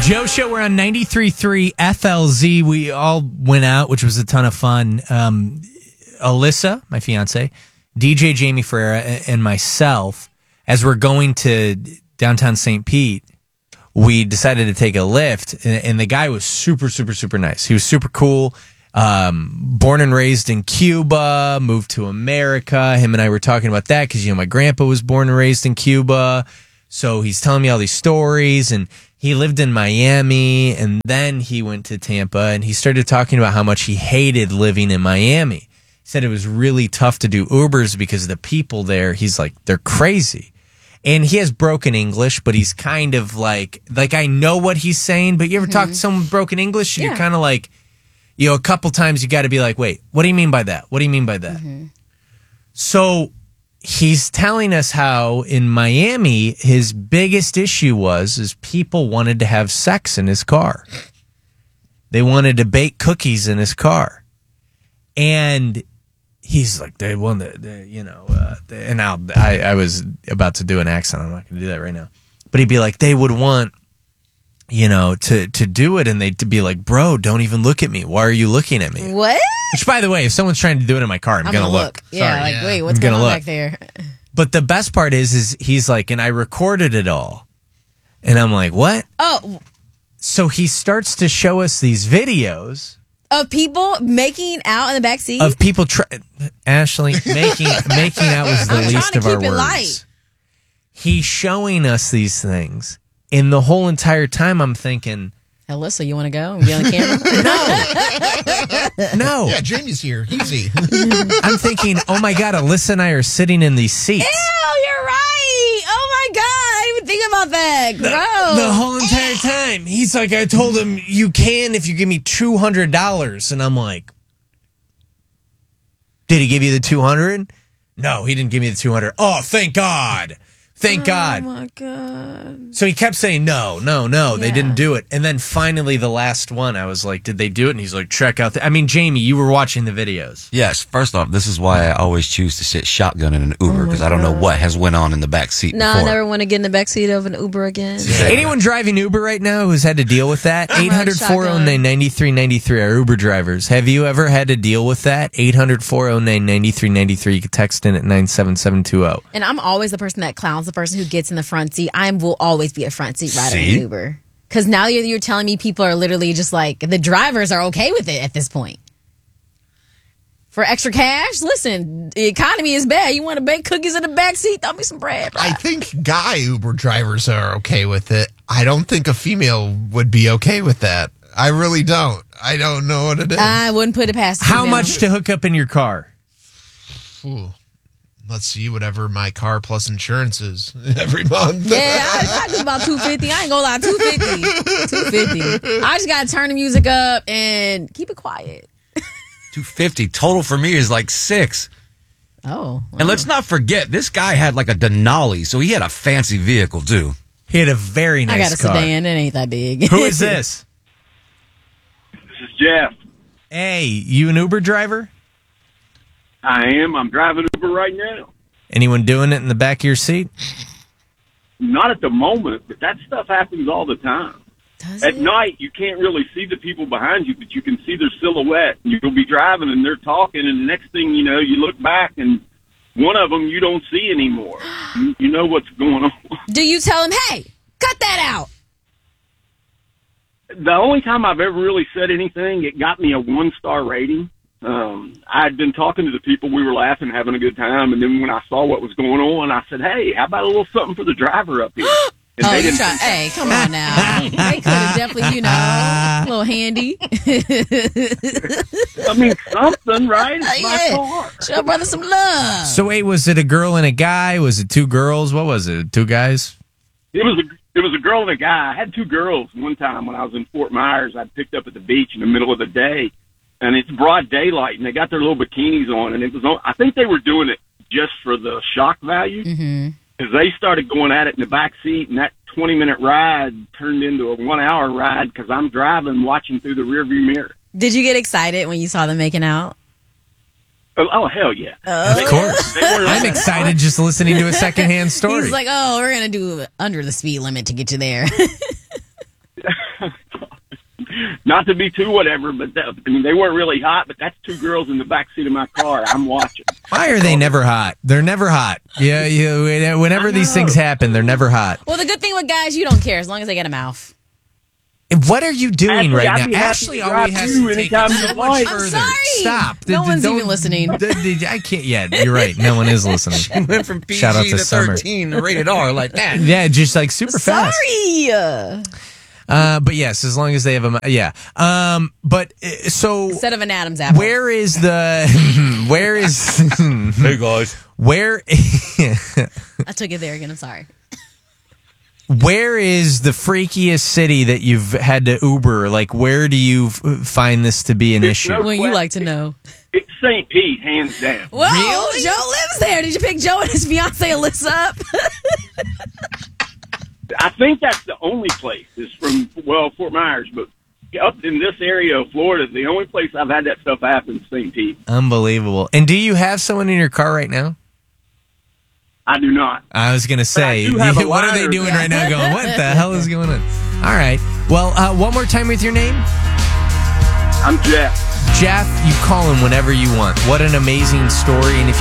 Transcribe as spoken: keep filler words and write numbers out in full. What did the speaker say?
Joe Show, we're on ninety-three point three F L Z. We all went out, which was a ton of fun. Um, Alyssa, my fiance, D J Jamie Ferreira, and myself, as we're going to downtown Saint Pete, we decided to take a lift, and, and the guy was super, super, super nice. He was super cool. Um, born and raised in Cuba, moved to America. Him and I were talking about that because, you know, my grandpa was born and raised in Cuba. So he's telling me all these stories, and he lived in Miami, and then he went to Tampa, and he started talking about how much he hated living in Miami. He said it was really tough to do Ubers because the people there, he's like, they're crazy. And he has broken English, but he's kind of like, like I know what he's saying, but you ever mm-hmm. talk to someone with broken English, and yeah. you're kind of like, you know, a couple times you got to be like, wait, what do you mean by that? What do you mean by that? Mm-hmm. So he's telling us how in Miami, his biggest issue was is people wanted to have sex in his car. They wanted to bake cookies in his car. And he's like, they wanted, they, you know, uh, they, and I'll, I, I was about to do an accent. I'm not going to do that right now. But he'd be like, they would want, you know, to, to do it, and they'd be like, bro, don't even look at me. Why are you looking at me? What? Which, by the way, if someone's trying to do it in my car, I'm, I'm going to look. look. Yeah, Sorry. like, yeah. wait, what's I'm going on look. back there? But the best part is, is he's like, and I recorded it all. And I'm like, what? Oh. So he starts to show us these videos. Of people making out in the back seat? Of people, try- Ashley, making making out was the I'm least of our words. Light. He's showing us these things. And the whole entire time I'm thinking, Alyssa, you want to go and get on the camera? No. No. Yeah, Jamie's here. Easy. I'm thinking, oh my God, Alyssa and I are sitting in these seats. Ew, you're right. Oh my God, I didn't even think about that. Gross. The, the whole entire time. He's like, I told him, you can if you give me two hundred dollars. And I'm like, did he give you the two hundred dollars? No, he didn't give me the two hundred dollars. Oh, thank God. Thank God. Oh, my God. So he kept saying, no, no, no, yeah. they didn't do it. And then finally, the last one, I was like, did they do it? And he's like, check out the... I mean, Jamie, you were watching the videos. Yes. First off, this is why I always choose to sit shotgun in an Uber, because oh I don't know what has went on in the back seat No, before. I never want to get in the back seat of an Uber again. Yeah. Anyone driving Uber right now who's had to deal with that? eight hundred, four oh nine, nine three nine three are Uber drivers. Have you ever had to deal with that? eight hundred, four oh nine, nine three nine three. You can text in at nine seven seven two zero. And I'm always the person that clowns the person who gets in the front seat. I will always be a front seat rider in Uber. Because now you're, you're telling me people are literally just like, the drivers are okay with it at this point. For extra cash, listen, the economy is bad. You want to bake cookies in the back seat? Throw me some bread, bro. I think guy Uber drivers are okay with it. I don't think a female would be okay with that. I really don't. I don't know what it is. I wouldn't put it past How much to hook up in your car? Ooh. Let's see, whatever my car plus insurance is every month. Yeah, I, I do about two fifty. I ain't gonna lie, two fifty. two fifty. I just gotta turn the music up and keep it quiet. two fifty total for me is like six. Oh. Wow. And let's not forget, this guy had like a Denali, so he had a fancy vehicle too. He had a very nice car. I got a car. sedan. It ain't that big. Who is this? This is Jeff. Hey, you an Uber driver? I am. I'm driving Uber right now. Anyone doing it in the back of your seat? Not at the moment, but that stuff happens all the time. Does at it? night, you can't really see the people behind you, but you can see their silhouette. You'll be driving, and they're talking, and the next thing you know, you look back, and one of them you don't see anymore. You, you know what's going on. Do you tell him, hey, cut that out? The only time I've ever really said anything, it got me a one-star rating. Um, I'd been talking to the people, we were laughing, having a good time, and then when I saw what was going on, I said, hey, how about a little something for the driver up here? And oh, they you didn't try, hey, come on now. They could have definitely, you know, a little handy. I mean, something, right? It's yeah. my car. Show brother some love. So wait, was it a girl and a guy? Was it two girls? What was it? Two guys? It was a it was a girl and a guy. I had two girls one time when I was in Fort Myers. I picked up at the beach in the middle of the day, and it's broad daylight, and they got their little bikinis on, and it was on, I think they were doing it just for the shock value, because mm-hmm. they started going at it in the back seat, and that twenty-minute ride turned into a one-hour ride because I'm driving, watching through the rearview mirror. Did you get excited when you saw them making out? Oh, oh hell yeah. Uh, of course. I'm excited just listening to a secondhand story. He's like, oh, we're going to do under the speed limit to get you there. not to be too whatever, but that, I mean, they weren't really hot, but that's two girls in the back seat of my car. I'm watching. Why are they never hot? They're never hot. Yeah, you, whenever these things happen, they're never hot. Well, the good thing with guys, you don't care as long as they get a mouth. What are you doing Ashley, right I'd now? be happy Ashley to always drive has you to take anytime it you so like. much I'm further. sorry. Stop. No D- one's don't- even listening. d- d- I can't. Yeah, you're right. No one is listening. Went from P G Shout out to to Summer. thirteen to rated R like that. Yeah, just like super fast. Sorry. Uh, but yes, as long as they have a m- yeah. Um, but uh, so Instead of an Adam's apple. where is the where is Hey guys. where I took it there again. I'm sorry. where is the freakiest city that you've had to Uber? Like, where do you f- find this to be an It's issue? no- Well, you like to know. It's Saint Pete, hands down. Whoa, Joe lives there. Did you pick Joe and his fiance Alyssa up? I think that's the only place. Is from well Fort Myers, but up in this area of Florida, the only place I've had that stuff happen is Saint Pete. Unbelievable. And do you have someone in your car right now? I do not. I was gonna say, I do have a what are they lighter. doing right now? Going, what the hell is going on? All right. Well, uh, one more time with your name, I'm Jeff. Jeff. You call him whenever you want. What an amazing story! And if you